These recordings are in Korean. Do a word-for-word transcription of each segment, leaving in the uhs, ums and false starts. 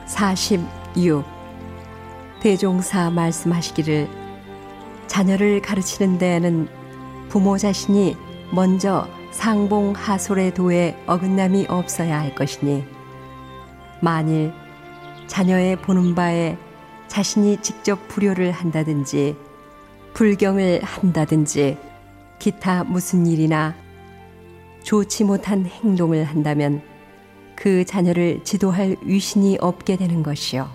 사십육. 대종사 말씀하시기를 자녀를 가르치는 데에는 부모 자신이 먼저 상봉하솔의 도에 어긋남이 없어야 할 것이니 만일 자녀의 보는 바에 자신이 직접 불효를 한다든지 불경을 한다든지 기타 무슨 일이나 좋지 못한 행동을 한다면 그 자녀를 지도할 위신이 없게 되는 것이요.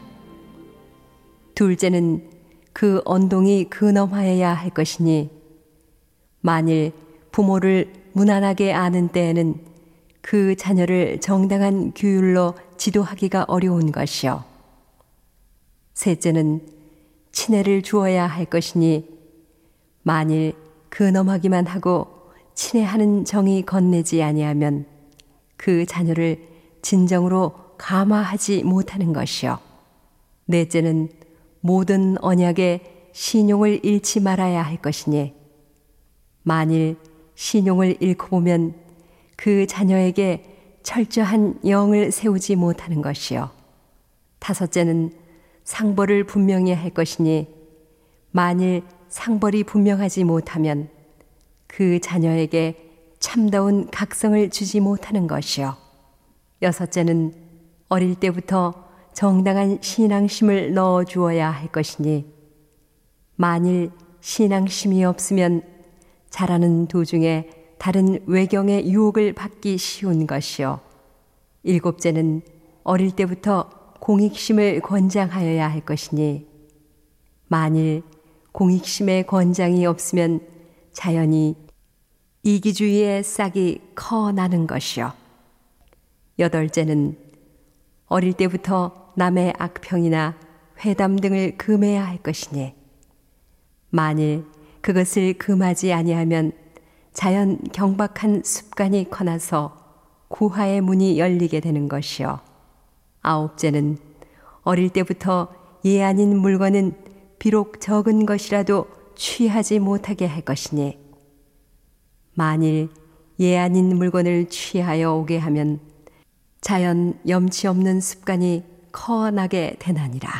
둘째는 그 언동이 근엄하여야 할 것이니 만일 부모를 무난하게 아는 때에는 그 자녀를 정당한 규율로 지도하기가 어려운 것이요. 셋째는 친애를 주어야 할 것이니 만일 근엄하기만 하고 친애하는 정이 건네지 아니하면 그 자녀를 진정으로 감화하지 못하는 것이요. 넷째는 모든 언약에 신용을 잃지 말아야 할 것이니 만일 신용을 잃고 보면 그 자녀에게 철저한 영을 세우지 못하는 것이요. 다섯째는 상벌을 분명히 할 것이니 만일 상벌이 분명하지 못하면 그 자녀에게 참다운 각성을 주지 못하는 것이요. 여섯째는 어릴 때부터 정당한 신앙심을 넣어 주어야 할 것이니 만일 신앙심이 없으면 자라는 도중에 다른 외경의 유혹을 받기 쉬운 것이요. 일곱째는 어릴 때부터 공익심을 권장하여야 할 것이니 만일 공익심의 권장이 없으면 자연히 이기주의의 싹이 커 나는 것이요. 여덟째는 어릴 때부터 남의 악평이나 회담 등을 금해야 할 것이니 만일 그것을 금하지 아니하면 자연 경박한 습관이 커나서 구하의 문이 열리게 되는 것이요. 아홉째는 어릴 때부터 예 아닌 물건은 비록 적은 것이라도 취하지 못하게 할 것이니 만일 예 아닌 물건을 취하여 오게 하면 자연 염치 없는 습관이 커나게 되나니라.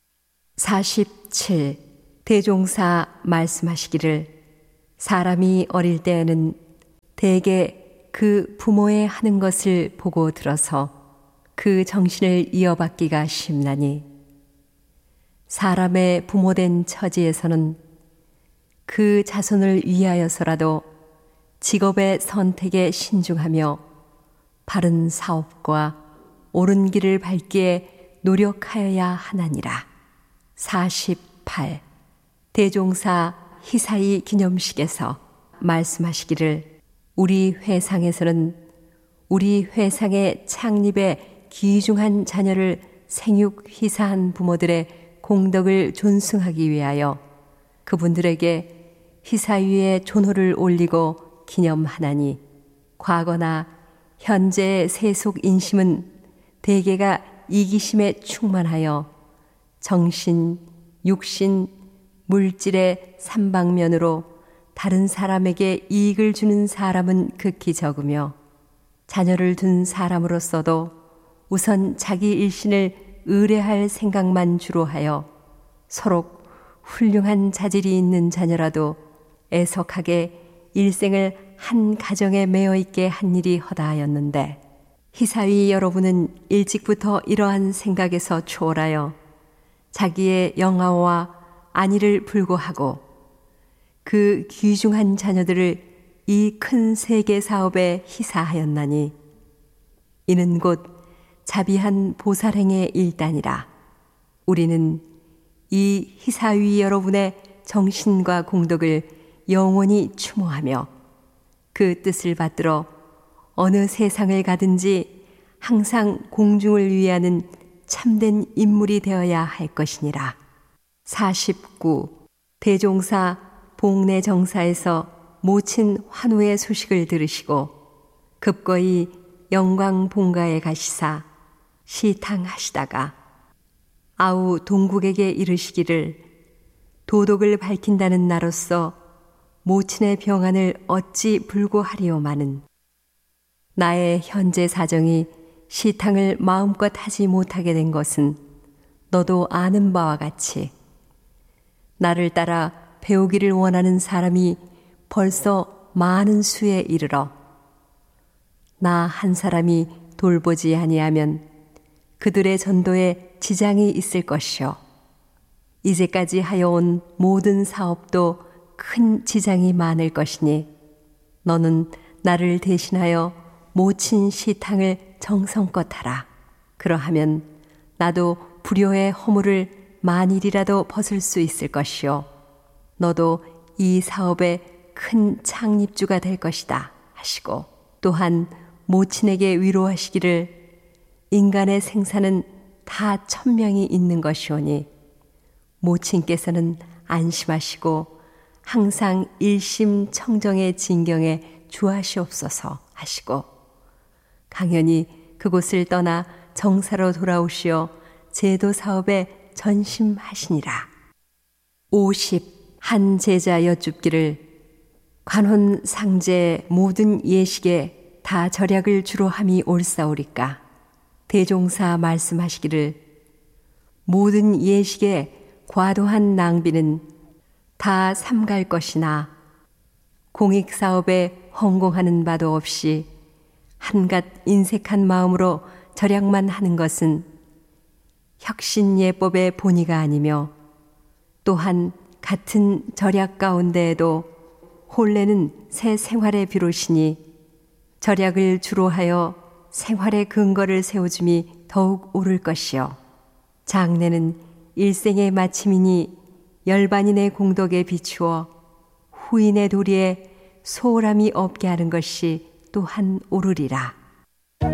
사십칠. 대종사 말씀하시기를 사람이 어릴 때에는 대개 그 부모의 하는 것을 보고 들어서 그 정신을 이어받기가 쉽나니 사람의 부모된 처지에서는 그 자손을 위하여서라도 직업의 선택에 신중하며 바른 사업과 옳은 길을 밟기에 노력하여야 하나니라. 사십팔. 대종사 히사이 기념식에서 말씀하시기를 우리 회상에서는 우리 회상의 창립에 귀중한 자녀를 생육 희사한 부모들의 공덕을 존숭하기 위하여 그분들에게 희사위에 존호를 올리고 기념하나니 과거나 현재의 세속 인심은 대개가 이기심에 충만하여 정신, 육신, 물질의 삼방면으로 다른 사람에게 이익을 주는 사람은 극히 적으며 자녀를 둔 사람으로서도 우선 자기 일신을 의뢰할 생각만 주로 하여 서로 훌륭한 자질이 있는 자녀라도 애석하게 일생을 한 가정에 매여 있게 한 일이 허다하였는데 희사위 여러분은 일찍부터 이러한 생각에서 초월하여 자기의 영아와 안위를 불고하고 그 귀중한 자녀들을 이 큰 세계 사업에 희사하였나니 이는 곧 자비한 보살행의 일단이라. 우리는 이 희사위 여러분의 정신과 공덕을 영원히 추모하며 그 뜻을 받들어 어느 세상을 가든지 항상 공중을 위하는 참된 인물이 되어야 할 것이니라. 사십구. 대종사 복내 정사에서 모친 환우의 소식을 들으시고 급거이 영광 본가에 가시사 시탕하시다가 아우 동국에게 이르시기를 도덕을 밝힌다는 나로서 모친의 병안을 어찌 불고하리오마는 나의 현재 사정이 시탕을 마음껏 하지 못하게 된 것은 너도 아는 바와 같이 나를 따라 배우기를 원하는 사람이 벌써 많은 수에 이르러 나 한 사람이 돌보지 아니하면 그들의 전도에 지장이 있을 것이요 이제까지 하여온 모든 사업도 큰 지장이 많을 것이니 너는 나를 대신하여 모친 시탕을 정성껏 하라. 그러하면 나도 불효의 허물을 만일이라도 벗을 수 있을 것이요 너도 이 사업의 큰 창립주가 될 것이다 하시고 또한 모친에게 위로하시기를 인간의 생사는 다 천명이 있는 것이오니 모친께서는 안심하시고 항상 일심청정의 진경에 주하시옵소서 하시고 강연히 그곳을 떠나 정사로 돌아오시어 제도 사업에 전심하시니라. 오십 한 제자 여쭙기를 관혼 상제 모든 예식에 다 절약을 주로 함이 옳사오리까. 대종사 말씀하시기를 모든 예식에 과도한 낭비는 다 삼갈 것이나 공익사업에 헌공하는 바도 없이 한갓 인색한 마음으로 절약만 하는 것은 혁신예법의 본의가 아니며 또한 같은 절약 가운데에도 혼례는 새 생활의 비롯이니 절약을 주로 하여 생활의 근거를 세워줌이 더욱 오를 것이요 장례는 일생의 마침이니 열반인의 공덕에 비추어 후인의 도리에 소홀함이 없게 하는 것이 또한 오르리라.